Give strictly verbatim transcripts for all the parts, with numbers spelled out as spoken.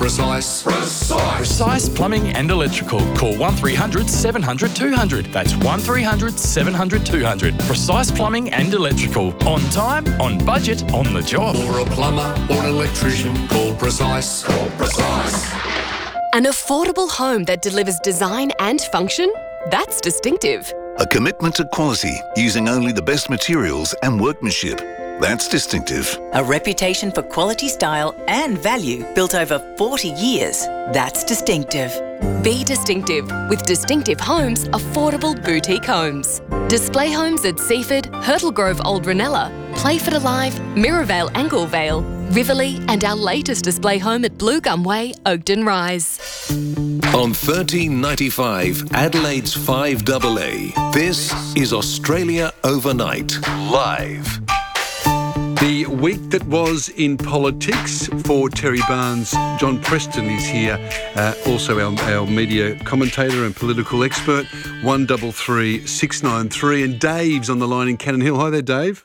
Precise. Precise. Precise Plumbing and Electrical. Call one three hundred seven hundred two hundred. That's one three hundred seven hundred two hundred. Precise Plumbing and Electrical. On time, on budget, on the job. For a plumber or an electrician, call Precise. Call Precise. An affordable home that delivers design and function? That's distinctive. A commitment to quality, using only the best materials and workmanship. That's distinctive. A reputation for quality, style and value built over forty years. That's distinctive. Be distinctive with Distinctive Homes Affordable Boutique Homes. Display homes at Seaford, Hurtle Grove Old Ranella, Playford Alive, Mirrorvale Anglevale, Riverlea and our latest display home at Blue Gum Way, Oakden Rise. On thirteen ninety-five, Adelaide's five A A, this is Australia Overnight, live. The week that was in politics for Terry Barnes. John Preston is here, uh, also our, our media commentator and political expert, one double three six nine three. And Dave's on the line in Cannon Hill. Hi there, Dave.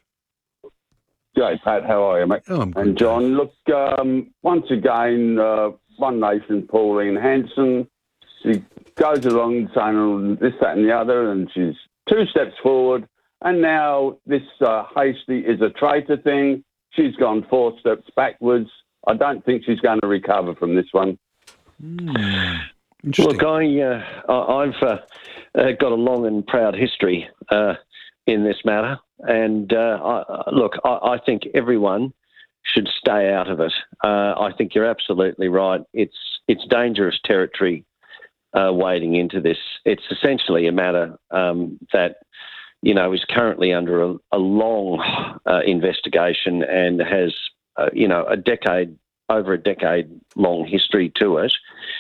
G'day, Pat. How are you, mate? Oh, I'm good. And John, look, um, once again, uh, One Nation, Pauline Hanson, she goes along saying this, that and the other, and she's two steps forward. And now this uh, Hasty is a traitor thing. She's gone four steps backwards. I don't think she's going to recover from this one. Mm. Look, I, uh, I've uh, uh, got a long and proud history uh, in this matter. And uh, I, look, I, I think everyone should stay out of it. Uh, I think you're absolutely right. It's, it's dangerous territory uh, wading into this. It's essentially a matter um, that... you know, is currently under a, a long uh, investigation and has, uh, you know, a decade, over a decade long history to it.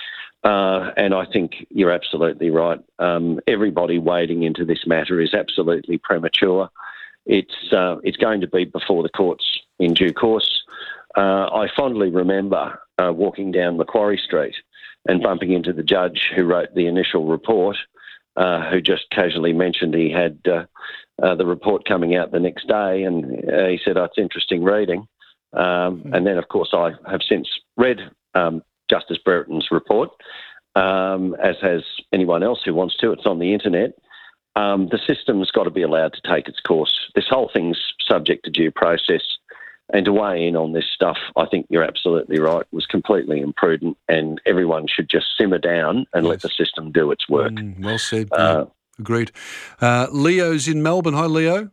Uh, and I think you're absolutely right. Um, everybody wading into this matter is absolutely premature. It's uh, it's going to be before the courts in due course. Uh, I fondly remember uh, walking down Macquarie Street and bumping into the judge who wrote the initial report, Uh, who just casually mentioned he had uh, uh, the report coming out the next day, and uh, he said, oh, it's interesting reading. Um, and then, of course, I have since read um, Justice Brereton's report, um, as has anyone else who wants to. It's on the internet. Um, the system's got to be allowed to take its course. This whole thing's subject to due process. And to weigh in on this stuff, I think you're absolutely right, was completely imprudent, and everyone should just simmer down and yes. let the system do its work. Mm, well said. Uh, yeah. Agreed. Uh, Leo's in Melbourne. Hi, Leo.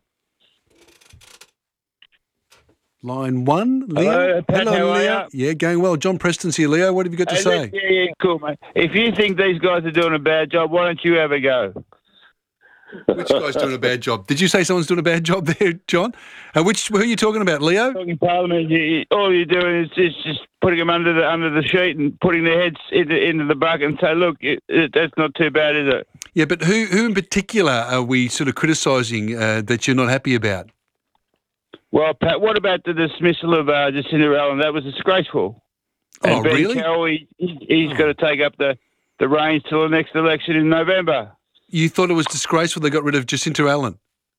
Line one, Leo. Hello, Pat, Hello, how Leo. are you? Yeah, going well. John Preston's here. Leo, what have you got to Hey, say? look, yeah, yeah, cool, mate. If you think these guys are doing a bad job, why don't you have a go? Which guy's doing a bad job? Did you say someone's doing a bad job there, John? Uh, which who are you talking about, Leo? Talking Parliament, you, you, all you're doing is just, just putting them under the under the sheet and putting their heads into, into the bucket and say, look, it, it, that's not too bad, is it? Yeah, but who who in particular are we sort of criticising uh, that you're not happy about? Well, Pat, what about the dismissal of uh, Jacinda Allen? That was disgraceful. Oh, and Ben really? Carroll, he, he's oh. got to take up the, the reins till the next election in November. You thought it was disgraceful they got rid of Jacinda Allen?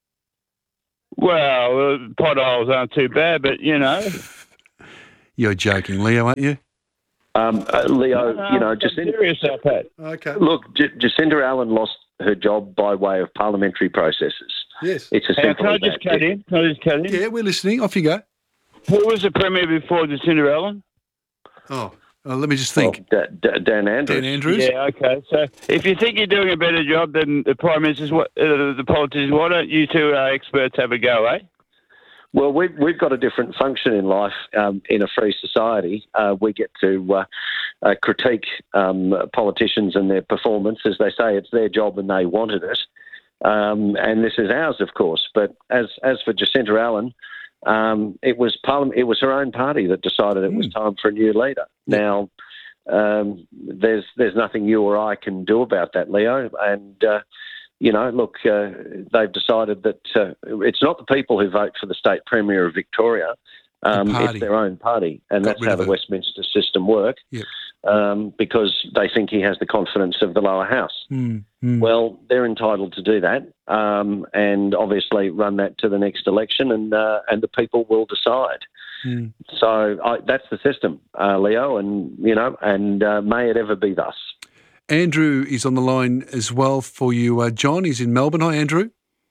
Well, uh, potholes aren't too bad, but, you know. You're joking, Leo, aren't you? Um, uh, Leo, no, you know, I'm Jacinda... serious, uh, Pat. Okay. Look, J- Jacinda Allen lost her job by way of parliamentary processes. Yes. It's as Hey, simple can I as just that. cut in? Can I just cut in? Yeah, we're listening. Off you go. Who was the Premier before Jacinda Allen? Oh, uh, let me just think. Well, D- D- Dan Andrews. Dan Andrews? Yeah, okay. So if you think you're doing a better job than the Prime Minister's, what, uh, the politicians, why don't you two uh, experts have a go, eh? Well, we've, we've got a different function in life. Um, in a free society, uh, we get to uh, uh, critique um, politicians and their performance. As they say, it's their job and they wanted it. Um, and this is ours, of course. But as as for Jacinda Allen, um, it was Parliament, it was her own party that decided it mm. was time for a new leader. Yeah. Now, um, there's there's nothing you or I can do about that, Leo. And uh, you know, look, uh, they've decided that uh, it's not the people who vote for the state premier of Victoria. Um, the it's their own party, and Got that's how the it. Westminster system works. Yep. Um, because they think he has the confidence of the lower house. Mm, mm. Well, they're entitled to do that, um, and obviously run that to the next election, and uh, and the people will decide. Mm. So I, that's the system, uh, Leo, and, you know, and uh, may it ever be thus. Andrew is on the line as well for you. Uh, John is in Melbourne. Hi, Andrew.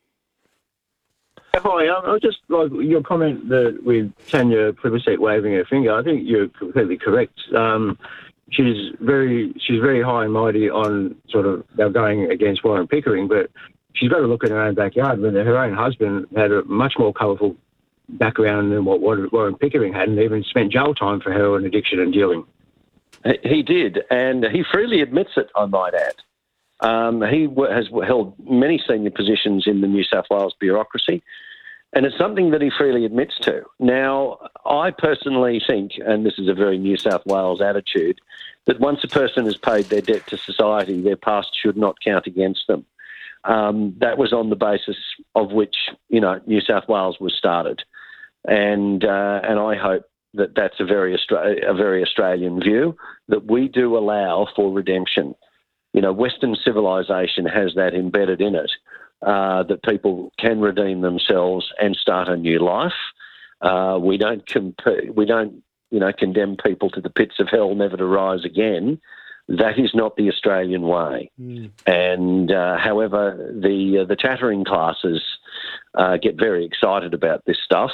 Hi, I was just like your comment that with Tanya Plibersek waving her finger. I think you're completely correct. Um, she's very she's very high and mighty on sort of they're going against Warren Pickering, but she's got to look in her own backyard. When her own husband had a much more colourful background than what Warren Pickering had, and even spent jail time for heroin addiction and dealing. He did, and he freely admits it, I might add. Um, he has held many senior positions in the New South Wales bureaucracy, and it's something that he freely admits to. Now, I personally think, and this is a very New South Wales attitude, that once a person has paid their debt to society, their past should not count against them. Um, that was on the basis of which, you know, New South Wales was started, and uh, and I hope that that's a very Austra- a very Australian view, that we do allow for redemption. You know, Western civilization has that embedded in it, uh, that people can redeem themselves and start a new life. Uh, we don't comp- we don't, you know, condemn people to the pits of hell never to rise again. That is not the Australian way. Mm. And uh, however, the uh, the chattering classes uh, get very excited about this stuff.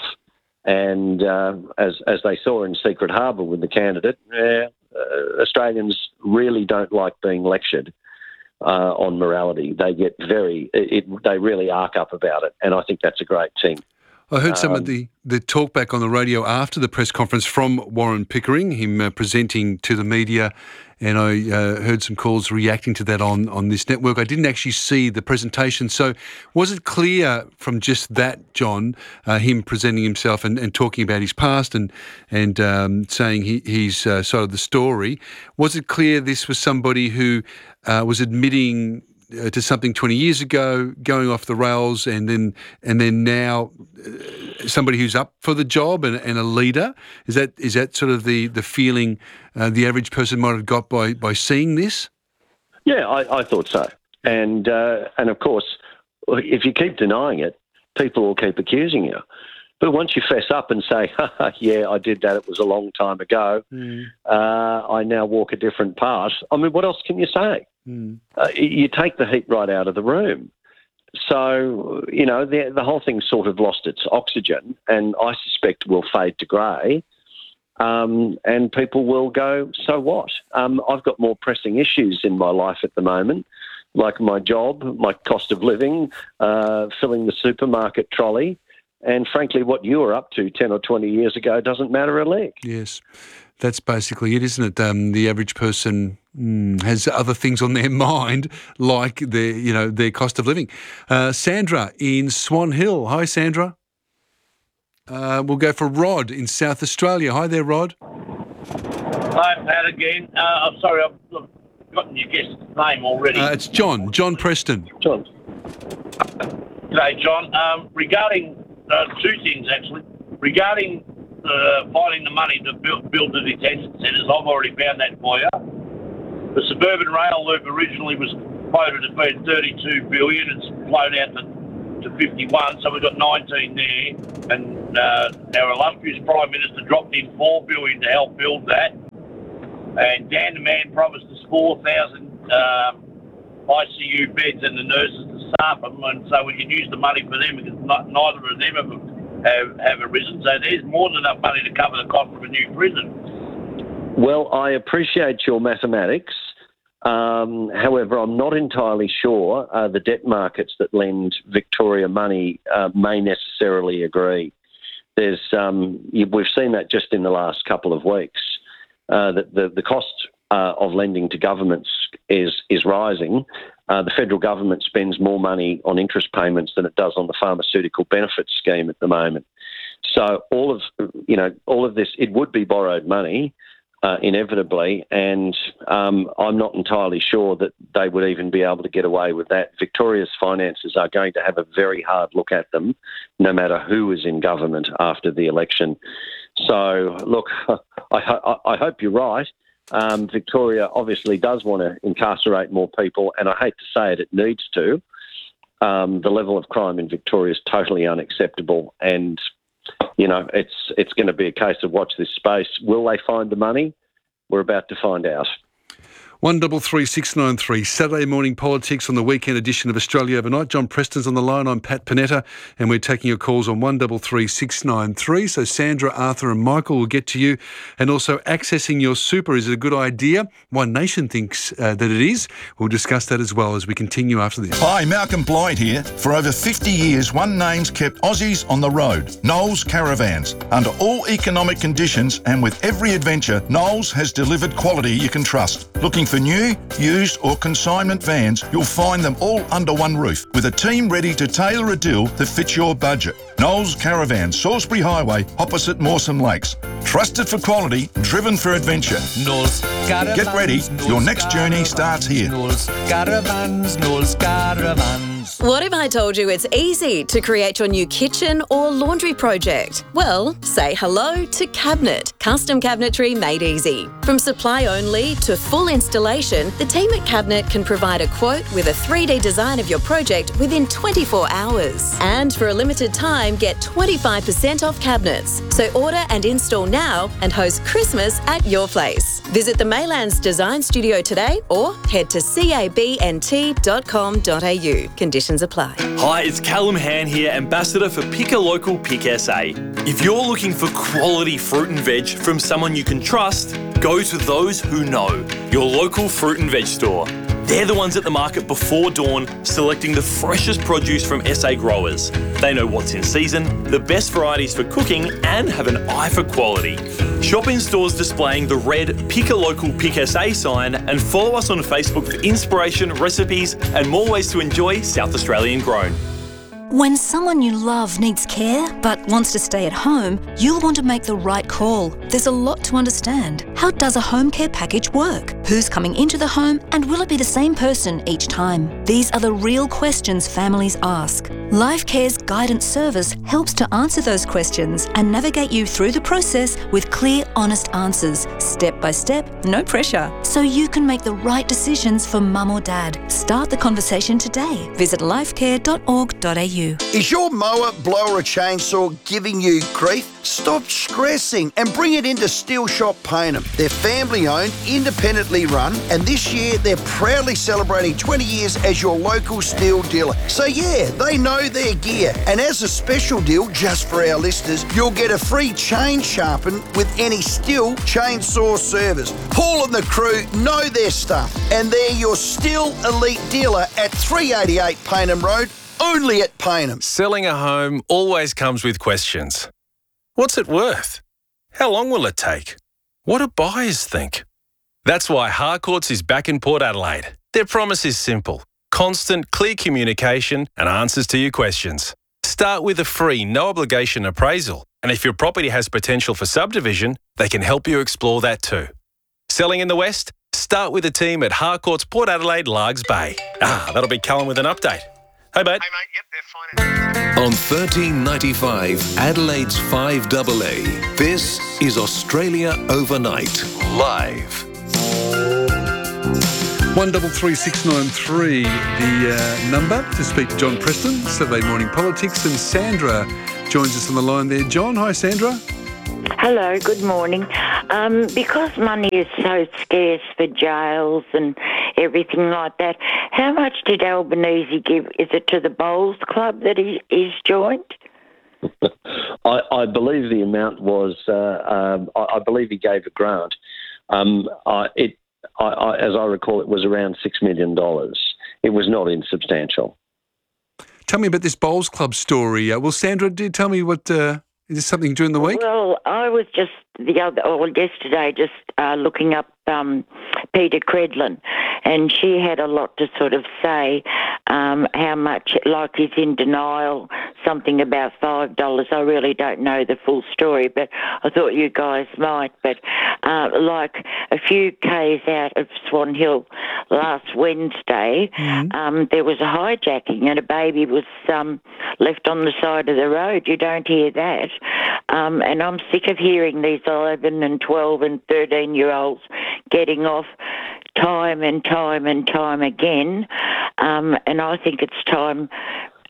And uh, as as they saw in Secret Harbour with the candidate, eh, uh, Australians really don't like being lectured uh, on morality. They get very, it, they really arc up about it, and I think that's a great thing. I heard some um, of the, the talk back on the radio after the press conference from Warren Pickering, him uh, presenting to the media, and I uh, heard some calls reacting to that on, on this network. I didn't actually see the presentation. So was it clear from just that, John, uh, him presenting himself and, and talking about his past and and um, saying he, he's uh, side of the story, was it clear this was somebody who uh, was admitting Uh, to something twenty years ago, going off the rails, and then and then now uh, somebody who's up for the job and, and a leader? Is that is that sort of the the feeling uh, the average person might have got by, by seeing this? Yeah, I, I thought so. And uh, and of course, if you keep denying it, people will keep accusing you. But once you fess up and say, yeah, I did that, it was a long time ago, mm. uh, I now walk a different path, I mean, what else can you say? Mm. Uh, you take the heat right out of the room. So, you know, the, the whole thing sort of lost its oxygen, and I suspect will fade to grey. Um, and people will go, so what? Um, I've got more pressing issues in my life at the moment, like my job, my cost of living, uh, filling the supermarket trolley. And frankly, what you were up to ten or twenty years ago doesn't matter a lick. Yes, that's basically it, isn't it? Um, the average person mm, has other things on their mind, like their, you know, their cost of living. Uh, Sandra in Swan Hill. Hi, Sandra. Uh, we'll go for Rod in South Australia. Hi there, Rod. Hi, Pat again. Uh, I'm sorry, I've forgotten your guest's name already. Uh, it's John, John Preston. John. G'day, John. Um, regarding uh, two things, actually. Regarding uh, finding the money to build, build the detention centres, I've already found that for you. The suburban rail loop originally was quoted at being thirty-two billion dollars. It's flown out to, to fifty-one, so we've got nineteen there. And uh, our illustrious Prime Minister dropped in four billion dollars to help build that. And Dan the Man promised us four thousand um, I C U beds and the nurses to staff them, and so we can use the money for them because not, neither of them have, have, have arisen. So there's more than enough money to cover the cost of a new prison. Well, I appreciate your mathematics. Um, however, I'm not entirely sure uh, the debt markets that lend Victoria money uh, may necessarily agree. There's um, we've seen that just in the last couple of weeks, uh, that the, the cost Uh, of lending to governments is is rising. Uh, the federal government spends more money on interest payments than it does on the pharmaceutical benefits scheme at the moment. So all of you know all of this, it would be borrowed money uh, inevitably, and um, I'm not entirely sure that they would even be able to get away with that. Victoria's finances are going to have a very hard look at them, no matter who is in government after the election. So look, I, I, I hope you're right. Um, Victoria obviously does want to incarcerate more people, and I hate to say it, it needs to. Um, the level of crime in Victoria is totally unacceptable, and you know, it's it's going to be a case of watch this space. Will they find the money? We're about to find out. One double three six nine three, Saturday morning politics on the weekend edition of Australia Overnight. John Preston's on the line. I'm Pat Panetta, and we're taking your calls on one double three six nine three. So Sandra, Arthur, and Michael will get to you. And also, accessing your super, is it a good idea? One Nation thinks uh, that it is. We'll discuss that as well as we continue after this. Hi, Malcolm Blyde here. For over fifty years, One Name's kept Aussies on the road. Knowles Caravans. Under all economic conditions and with every adventure, Knowles has delivered quality you can trust. Looking for new, used or consignment vans, you'll find them all under one roof with a team ready to tailor a deal that fits your budget. Knowles Caravan, Salisbury Highway, opposite Mawson Lakes. Trusted for quality, driven for adventure. Knowles Caravans. Get ready, your next journey starts here. Knowles Caravans, Knowles Caravans. What if I told you it's easy to create your new kitchen or laundry project? Well, say hello to Cabinet. Custom cabinetry made easy. From supply only to full installation, the team at Cabinet can provide a quote with a three D design of your project within twenty-four hours. And for a limited time, get twenty-five percent off cabinets. So order and install now and host Christmas at your place. Visit the Maylands Design Studio today or head to cabnt dot com dot a u. Conditions apply. Hi, it's Callum Han here, Ambassador for Pick a Local Pick S A. If you're looking for quality fruit and veg from someone you can trust, go to those who know, your local fruit and veg store. They're the ones at the market before dawn, selecting the freshest produce from S A growers. They know what's in season, the best varieties for cooking, and have an eye for quality. Shop in stores displaying the red Pick a Local Pick S A sign and follow us on Facebook for inspiration, recipes, and more ways to enjoy South Australian grown. When someone you love needs care but wants to stay at home, you'll want to make the right call. There's a lot to understand. How does a home care package work? Who's coming into the home, and will it be the same person each time? These are the real questions families ask. LifeCare's guidance service helps to answer those questions and navigate you through the process with clear, honest answers, step by step, no pressure, so you can make the right decisions for mum or dad. Start the conversation today. Visit lifecare dot org dot a u. Is your mower, blower or chainsaw giving you grief? Stop stressing and bring it into Steel Shop Payneham. They're family owned, independently run, and this year they're proudly celebrating twenty years as your local steel dealer. So yeah, they know their gear. And as a special deal, just for our listeners, you'll get a free chain sharpen with any Steel chainsaw service. Paul and the crew know their stuff, and they're your Steel Elite dealer at three eighty-eight Payneham Road, only at Payneham. Selling a home always comes with questions. What's it worth? How long will it take? What do buyers think? That's why Harcourts is back in Port Adelaide. Their promise is simple: constant, clear communication and answers to your questions. Start with a free, no-obligation appraisal, and if your property has potential for subdivision, they can help you explore that too. Selling in the West? Start with the team at Harcourts Port Adelaide Largs Bay. Ah, that'll be Callum with an update. Hey, mate. Hey, mate. Yep, they're fine. On thirteen ninety-five, Adelaide's five A A, this is Australia Overnight, live. One double three six nine three, the uh, number to speak to John Preston, Saturday Morning Politics, and Sandra joins us on the line there. John, hi Sandra. Hello, good morning. Um, because money is so scarce for jails and everything like that, how much did Albanese give? Is it to the Bowls Club that he, he's joined? I, I believe the amount was, uh, um, I, I believe he gave a grant. Um, I, it, I, I, as I recall, it was around six million dollars. It was not insubstantial. Tell me about this Bowls Club story. Uh, well, Sandra, did tell me what... Uh, is this something during the week? Well, I was just the other, or yesterday, just uh, looking up um, Peter Credlin, and she had a lot to sort of say. Um, how much, like he's in denial, something about five dollars. I really don't know the full story, but I thought you guys might. But uh, like a few k's out of Swan Hill last Wednesday, mm-hmm. um, there was a hijacking and a baby was um, left on the side of the road. You don't hear that. Um, and I'm sick of hearing these eleven and twelve and thirteen-year-olds getting off time and time and time again. Um, and I think it's time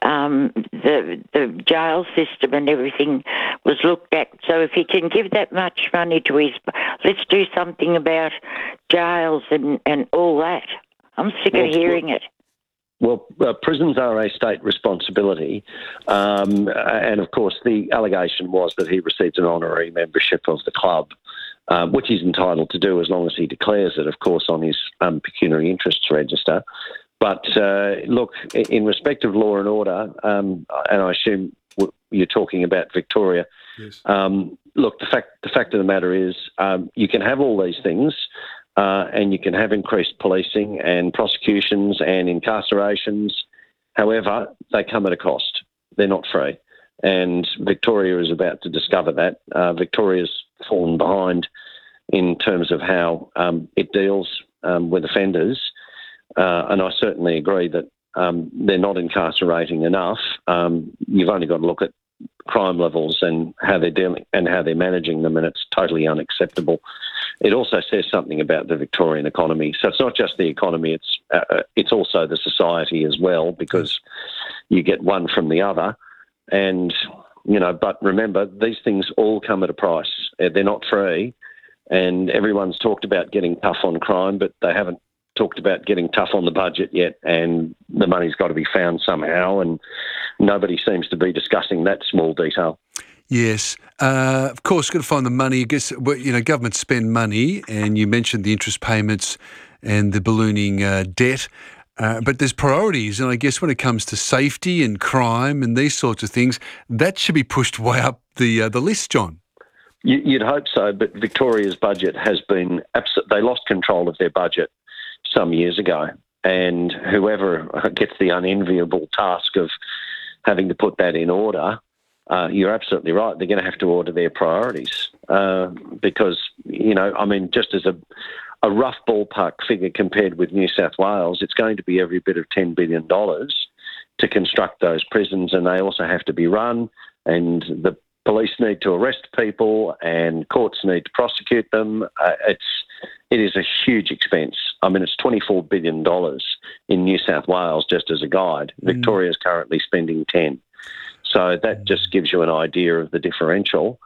um, the the jail system and everything was looked at. So if he can give that much money to his, let's do something about jails and, and all that. I'm sick Well, of hearing it. Well, uh, prisons are a state responsibility, um, and of course the allegation was that he received an honorary membership of the club, um, which he's entitled to do as long as he declares it, of course, on his um, pecuniary interests register. But uh, look, in respect of law and order, um, and I assume you're talking about Victoria. Yes. Um, look, the fact the fact of the matter is, um, you can have all these things. Uh, and you can have increased policing and prosecutions and incarcerations. However, they come at a cost. They're not free. And Victoria is about to discover that. Uh, Victoria's fallen behind in terms of how um, it deals um, with offenders. Uh, and I certainly agree that um, they're not incarcerating enough. Um, you've only got to look at crime levels and how they're dealing and how they're managing them, and it's totally unacceptable. It also says something about the Victorian economy. So it's not just the economy, it's uh, it's also the society as well, because you get one from the other. And, you know, but remember, these things all come at a price. They're not free. And everyone's talked about getting tough on crime, but they haven't talked about getting tough on the budget yet. And the money's got to be found somehow. And nobody seems to be discussing that small detail. Yes, uh, of course, got to find the money. I guess, well, you know, governments spend money, and you mentioned the interest payments and the ballooning uh, debt, uh, but there's priorities, and I guess when it comes to safety and crime and these sorts of things, that should be pushed way up the uh, the list, John. You'd hope so, but Victoria's budget has been abs- they lost control of their budget some years ago, and whoever gets the unenviable task of having to put that in order, Uh, you're absolutely right. They're going to have to order their priorities uh, because, you know, I mean, just as a, a rough ballpark figure compared with New South Wales, it's going to be every bit of ten billion dollars to construct those prisons, and they also have to be run, and the police need to arrest people and courts need to prosecute them. Uh, it's, it is a huge expense. I mean, it's twenty-four billion dollars in New South Wales just as a guide. Mm. Victoria's currently spending ten. So that just gives you an idea of the differential.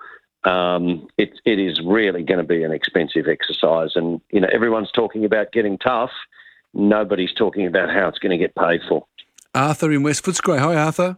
Um, it, it is really going to be an expensive exercise. And, you know, everyone's talking about getting tough. Nobody's talking about how it's going to get paid for. Arthur in West Footscray. Hi, Arthur.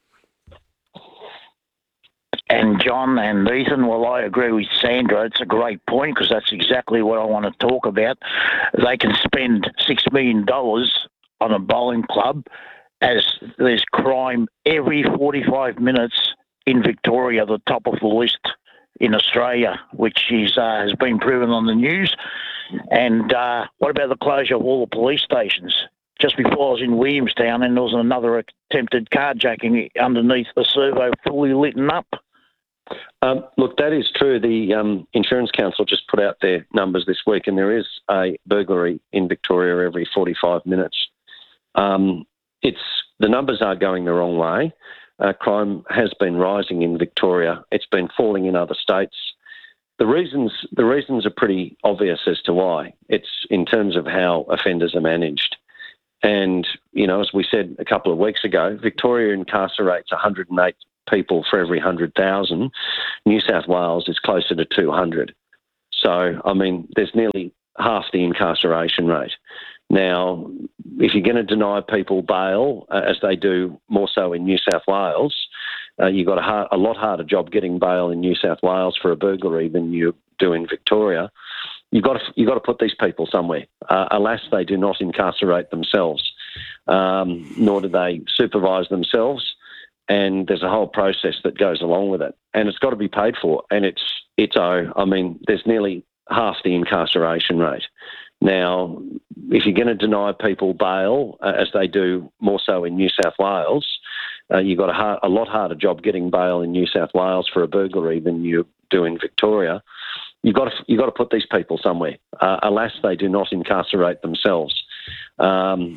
And John and Ethan, well, I agree with Sandra. It's a great point because that's exactly what I want to talk about. They can spend six million dollars on a bowling club as there's crime every forty-five minutes in Victoria, the top of the list in Australia, which is uh, has been proven on the news. And uh, what about the closure of all the police stations? Just before I was in Williamstown, and there was another attempted carjacking underneath the servo, fully lit up. Um, look, that is true. The um, Insurance Council just put out their numbers this week, and there is a burglary in Victoria every forty-five minutes. Um, It's the numbers are going the wrong way. Uh, crime has been rising in Victoria. It's been falling in other states. The reasons the reasons are pretty obvious as to why. It's in terms of how offenders are managed. And, you know, as we said a couple of weeks ago, Victoria incarcerates one hundred eight people for every one hundred thousand. New South Wales is closer to two hundred. So, I mean, there's nearly half the incarceration rate. Now, if you're going to deny people bail, uh, as they do more so in New South Wales, uh, you've got a, hard, a lot harder job getting bail in New South Wales for a burglary than you do in Victoria. You've got to, you've got to put these people somewhere. Uh, alas, they do not incarcerate themselves, um, nor do they supervise themselves, and there's a whole process that goes along with it, and it's got to be paid for, and it's, it's oh, I mean, there's nearly half the incarceration rate. Now, if you're going to deny people bail, uh, as they do more so in New South Wales, uh, you've got a, hard, a lot harder job getting bail in New South Wales for a burglary than you do in Victoria. You've got to, you've got to put these people somewhere. Uh, alas, they do not incarcerate themselves, um,